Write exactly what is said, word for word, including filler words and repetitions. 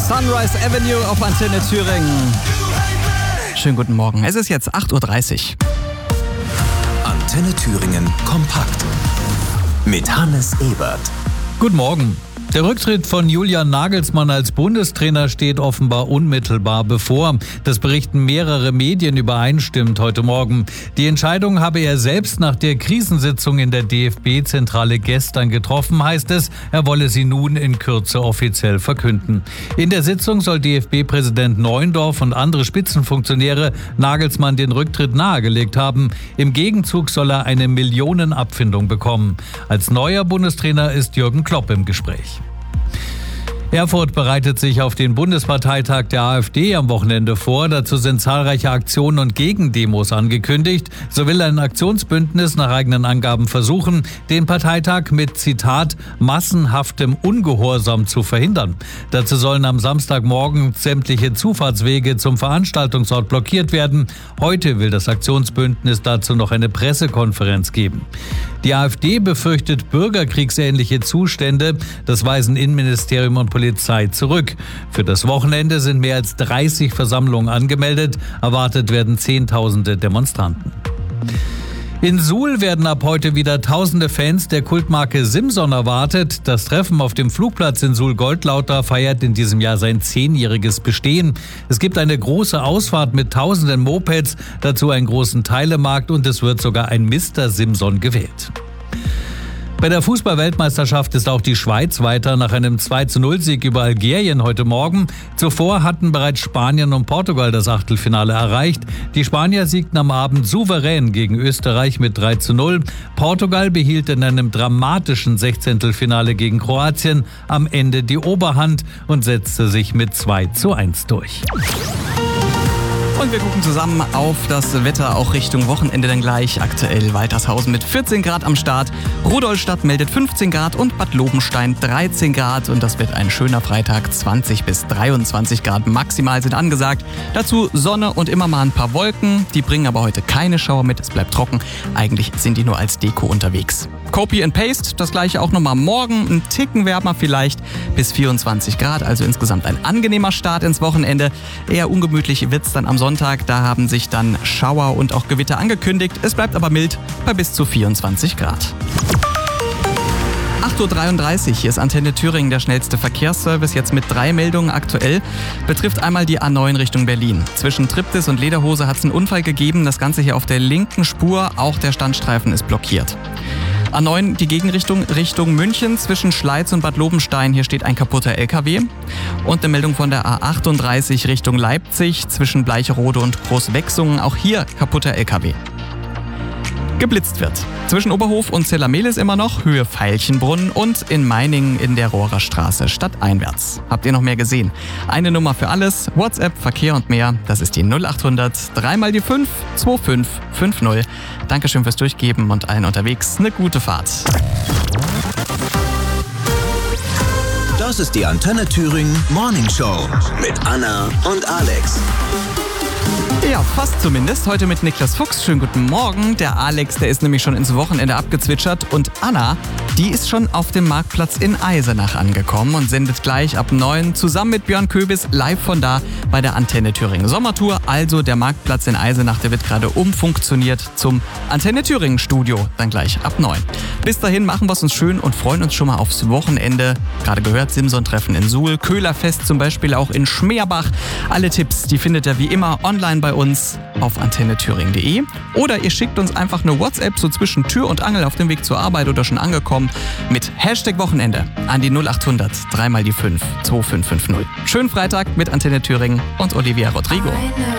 Sunrise Avenue auf Antenne Thüringen. Schönen guten Morgen. Es ist jetzt acht Uhr dreißig. Antenne Thüringen kompakt mit Hannes Ebert. Guten Morgen. Der Rücktritt von Julian Nagelsmann als Bundestrainer steht offenbar unmittelbar bevor. Das berichten mehrere Medien übereinstimmend heute Morgen. Die Entscheidung habe er selbst nach der Krisensitzung in der D F B-Zentrale gestern getroffen, heißt es. Er wolle sie nun in Kürze offiziell verkünden. In der Sitzung soll D F B-Präsident Neuendorf und andere Spitzenfunktionäre Nagelsmann den Rücktritt nahegelegt haben. Im Gegenzug soll er eine Millionenabfindung bekommen. Als neuer Bundestrainer ist Jürgen Klopp im Gespräch. Erfurt bereitet sich auf den Bundesparteitag der AfD am Wochenende vor. Dazu sind zahlreiche Aktionen und Gegendemos angekündigt. So will ein Aktionsbündnis nach eigenen Angaben versuchen, den Parteitag mit, Zitat, massenhaftem Ungehorsam zu verhindern. Dazu sollen am Samstagmorgen sämtliche Zufahrtswege zum Veranstaltungsort blockiert werden. Heute will das Aktionsbündnis dazu noch eine Pressekonferenz geben. Die AfD befürchtet bürgerkriegsähnliche Zustände. Das weisen Innenministerium und Polizei zurück. Für das Wochenende sind mehr als dreißig Versammlungen angemeldet. Erwartet werden Zehntausende Demonstranten. In Suhl werden ab heute wieder tausende Fans der Kultmarke Simson erwartet. Das Treffen auf dem Flugplatz in Suhl-Goldlauter feiert in diesem Jahr sein zehnjähriges Bestehen. Es gibt eine große Ausfahrt mit tausenden Mopeds, dazu einen großen Teilemarkt und es wird sogar ein Mister Simson gewählt. Bei der Fußball-Weltmeisterschaft ist auch die Schweiz weiter nach einem zwei zu null Sieg über Algerien heute Morgen. Zuvor hatten bereits Spanien und Portugal das Achtelfinale erreicht. Die Spanier siegten am Abend souverän gegen Österreich mit drei zu null. Portugal behielt in einem dramatischen Sechzehntelfinale gegen Kroatien am Ende die Oberhand und setzte sich mit zwei zu eins durch. Und wir gucken zusammen auf das Wetter, auch Richtung Wochenende dann gleich. Aktuell Waltershausen mit vierzehn Grad am Start, Rudolstadt meldet fünfzehn Grad und Bad Lobenstein dreizehn Grad. Und das wird ein schöner Freitag, zwanzig bis dreiundzwanzig Grad maximal sind angesagt. Dazu Sonne und immer mal ein paar Wolken. Die bringen aber heute keine Schauer mit, es bleibt trocken. Eigentlich sind die nur als Deko unterwegs. Copy and Paste, das gleiche auch nochmal morgen. Ein Ticken wärmer vielleicht bis vierundzwanzig Grad, also insgesamt ein angenehmer Start ins Wochenende. Eher ungemütlich wird's dann am Sonntag, da haben sich dann Schauer und auch Gewitter angekündigt. Es bleibt aber mild bei bis zu vierundzwanzig Grad. acht Uhr dreiunddreißig, hier ist Antenne Thüringen, der schnellste Verkehrsservice, jetzt mit drei Meldungen aktuell. Betrifft einmal die A neun Richtung Berlin. Zwischen Triptis und Lederhose hat es einen Unfall gegeben, das Ganze hier auf der linken Spur, auch der Standstreifen ist blockiert. A neun, die Gegenrichtung Richtung München zwischen Schleiz und Bad Lobenstein. Hier steht ein kaputter L K W. Und eine Meldung von der A achtunddreißig Richtung Leipzig zwischen Bleicherode und Großwechsungen. Auch hier kaputter L K W. Geblitzt wird. Zwischen Oberhof und Zellermelis immer noch, Höhe Veilchenbrunn und in Meiningen in der Rohrerstraße stadteinwärts. Habt ihr noch mehr gesehen? Eine Nummer für alles, WhatsApp, Verkehr und mehr, das ist die null acht hundert drei mal die fünf zwei fünf fünf null. Dankeschön fürs Durchgeben und allen unterwegs eine gute Fahrt. Das ist die Antenne Thüringen Morning Show mit Anna und Alex. Ja, fast zumindest. Heute mit Niklas Fuchs. Schönen guten Morgen. Der Alex, der ist nämlich schon ins Wochenende abgezwitschert. Und Anna, die ist schon auf dem Marktplatz in Eisenach angekommen und sendet gleich ab neun zusammen mit Björn Köbis live von da bei der Antenne Thüringen Sommertour. Also der Marktplatz in Eisenach, der wird gerade umfunktioniert zum Antenne Thüringen Studio. Dann gleich ab neun. Bis dahin machen wir es uns schön und freuen uns schon mal aufs Wochenende. Gerade gehört, Simson-Treffen in Suhl, Köhlerfest zum Beispiel auch in Schmerbach. Alle Tipps, die findet ihr wie immer online bei uns auf antenne thüringen punkt de oder ihr schickt uns einfach eine WhatsApp so zwischen Tür und Angel auf dem Weg zur Arbeit oder schon angekommen mit Hashtag Wochenende an die null acht hundert drei mal die fünf zwei fünf fünf null. Schönen Freitag mit Antenne Thüringen und Olivia Rodrigo.